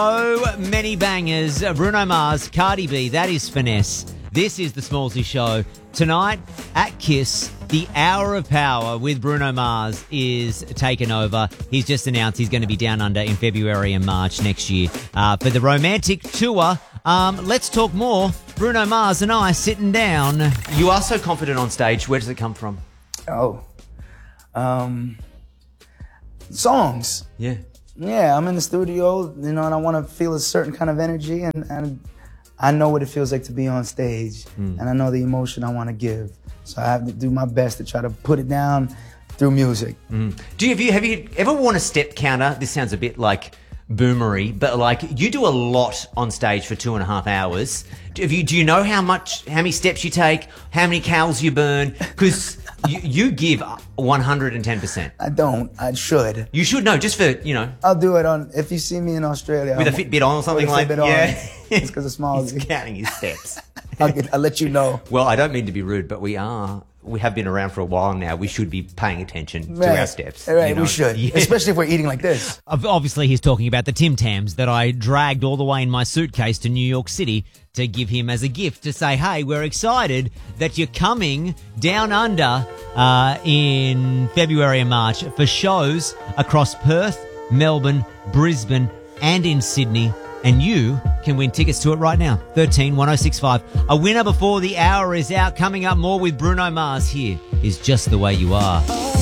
So many bangers. Bruno Mars, Cardi B, that is finesse. This is the Smallsy Show. Tonight at KISS, the Hour of Power with Bruno Mars is taken over. He's just announced he's going to be down under in February and March next year for the romantic tour. Let's talk more. Bruno Mars and I sitting down. You are so confident on stage. Where does it come from? Songs. Yeah. Yeah, I'm in the studio, and I want to feel a certain kind of energy, and I know what it feels like to be on stage, and I know the emotion I want to give. So I have to do my best to try to put it down through music. Have you ever worn a step counter? This sounds a bit like boomery, but like you do a lot on stage for 2.5 hours. Do you know how many steps you take, how many calories you burn? Because you give 110%. I don't. I should. You should know, just for, I'll do it if you see me in Australia. With a Fitbit on or something like that. Yeah. It's because of small. He's counting his steps. I'll let you know. Well, I don't mean to be rude, but we have been around for a while now. We should be paying attention to our steps. Right, we should. Yeah. Especially if we're eating like this. Obviously, he's talking about the Tim Tams that I dragged all the way in my suitcase to New York City to give him as a gift to say, hey, we're excited that you're coming down under in February and March for shows across Perth, Melbourne, Brisbane, and in Sydney. And you can win tickets to it right now. 13 1065. A winner before the hour is out. Coming up more with Bruno Mars. Here is Just the Way You Are.